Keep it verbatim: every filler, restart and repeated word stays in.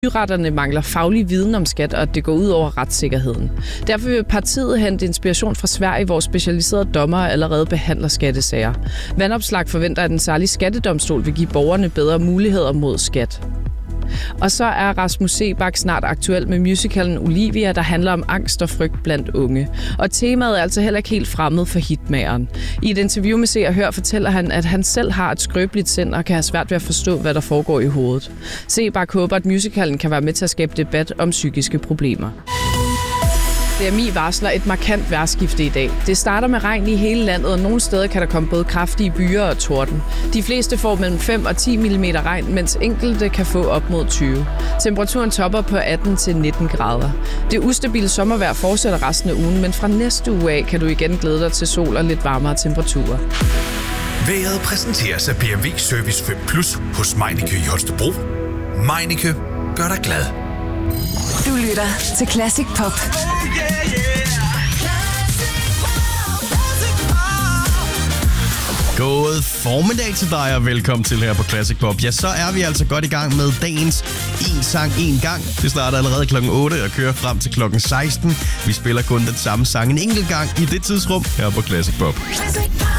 byretterne mangler faglig viden om skat, og at det går ud over retssikkerheden. Derfor vil partiet hente inspiration fra Sverige, hvor specialiserede dommere allerede behandler skattesager. Vandopslag forventer, at den særlige skattedomstol vil give borgerne bedre muligheder mod skat. Og så er Rasmus Seebach snart aktuel med musicalen Olivia, der handler om angst og frygt blandt unge. Og temaet er altså heller ikke helt fremmed for hitmageren. I et interview med Se og Hør fortæller han, at han selv har et skrøbeligt sind og kan have svært ved at forstå, hvad der foregår i hovedet. Seebach håber, at musicalen kan være med til at skabe debat om psykiske problemer. D M I varsler et markant vejrskifte i dag. Det starter med regn i hele landet, og nogle steder kan der komme både kraftige byer og torden. De fleste får mellem fem og ti millimeter regn, mens enkelte kan få op mod tyve. Temperaturen topper på atten til nitten grader. Det ustabile sommervejr fortsætter resten af ugen, men fra næste uge af kan du igen glæde dig til sol og lidt varmere temperaturer. Været præsenteres af B M W Service fem plus hos Meineke i Holstebro. Meineke gør dig glad. Du lytter til Classic Pop. God formiddag til dig, og velkommen til her på Classic Pop. Ja, så er vi altså godt i gang med dagens En Sang En Gang. Det starter allerede klokken otte og kører frem til klokken seksten. Vi spiller kun den samme sang en enkelt gang i det tidsrum her på Classic Pop.